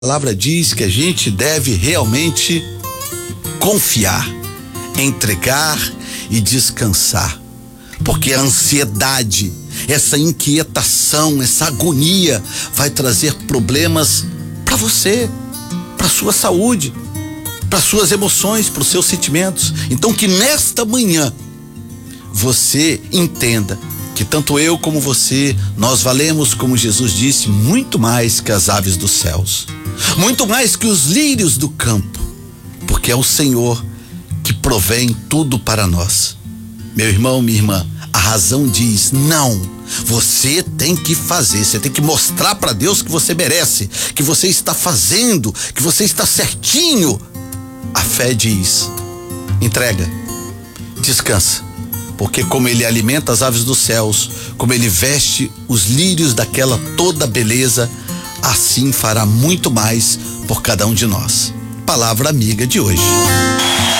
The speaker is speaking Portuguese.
A palavra diz que a gente deve realmente confiar, entregar e descansar, porque a ansiedade, essa inquietação, essa agonia vai trazer problemas para você, para sua saúde, para suas emoções, para os seus sentimentos. Então que nesta manhã você entenda que tanto eu como você, nós valemos, como Jesus disse, muito mais que as aves dos céus, muito mais que os lírios do campo, porque é o Senhor que provém tudo para nós. Meu irmão, minha irmã, a razão diz não. Você tem que fazer, você tem que mostrar para Deus que você merece, que você está fazendo, que você está certinho. A fé diz: entrega, descansa, porque como Ele alimenta as aves dos céus, como Ele veste os lírios daquela toda beleza, assim fará muito mais por cada um de nós. Palavra amiga de hoje.